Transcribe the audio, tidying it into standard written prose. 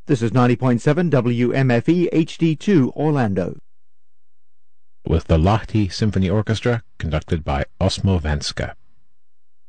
This is 90.7 WMFE HD2 Orlando. With the Lahti Symphony Orchestra, conducted by Osmo Venska.